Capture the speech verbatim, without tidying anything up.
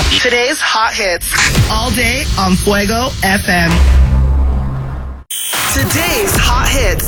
Today's hot hits. All day on Fuego F M. Today's hot hits.